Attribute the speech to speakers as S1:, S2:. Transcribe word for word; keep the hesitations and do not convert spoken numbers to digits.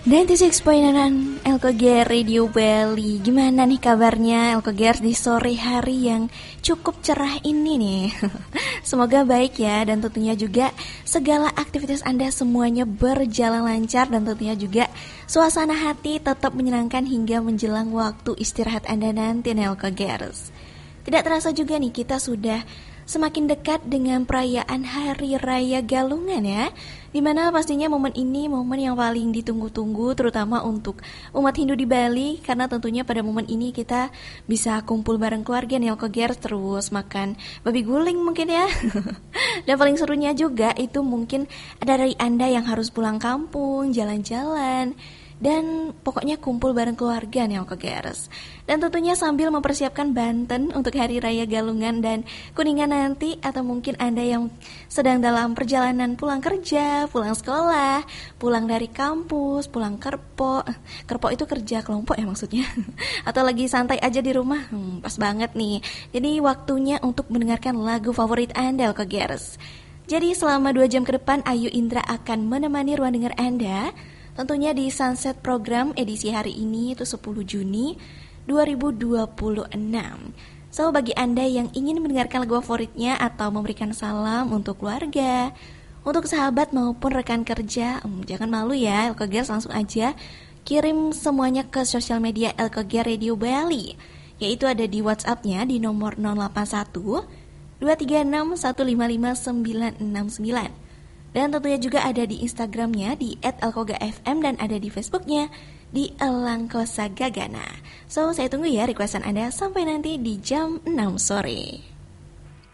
S1: sembilan puluh enam koma enam Elkoger Radio Bali. Gimana nih kabarnya Elkoger di sore hari yang cukup cerah ini nih? Semoga baik ya, dan tentunya juga segala aktivitas Anda semuanya berjalan lancar, dan tentunya juga suasana hati tetap menyenangkan hingga menjelang waktu istirahat Anda nanti nih Elkogers. Tidak terasa juga nih kita sudah semakin dekat dengan perayaan Hari Raya Galungan ya, dimana pastinya momen ini momen yang paling ditunggu-tunggu terutama untuk umat Hindu di Bali, karena tentunya pada momen ini kita bisa kumpul bareng keluarga nih Elkoger, terus makan babi guling mungkin ya. Dan paling serunya juga itu mungkin ada dari Anda yang harus pulang kampung, jalan-jalan, dan pokoknya kumpul bareng keluarga nih Elkogers. Dan tentunya sambil mempersiapkan Banten untuk Hari Raya Galungan dan Kuningan nanti, atau mungkin Anda yang sedang dalam perjalanan pulang kerja, pulang sekolah, pulang dari kampus, pulang kerpo. Kerpo itu kerja kelompok ya maksudnya. Atau lagi santai aja di rumah, hmm, pas banget nih. Jadi waktunya untuk mendengarkan lagu favorit Anda Elkogers. Jadi selama dua jam ke depan Ayu Indra akan menemani ruang dengar Anda, tentunya di Sunset Program edisi hari ini itu sepuluh Juni dua ribu dua puluh enam. So bagi Anda yang ingin mendengarkan lagu favoritnya atau memberikan salam untuk keluarga, untuk sahabat maupun rekan kerja, hmm, jangan malu ya Elkogers, langsung aja kirim semuanya ke sosial media Elkoger Radio Bali, yaitu ada di WhatsApp-nya di nomor nol delapan satu dua tiga enam satu lima lima sembilan enam sembilan. Dan tentunya juga ada di Instagramnya di et elkoga f m dan ada di Facebooknya di Elangkosa Gagana. So saya tunggu ya requestan Anda sampai nanti di jam enam sore.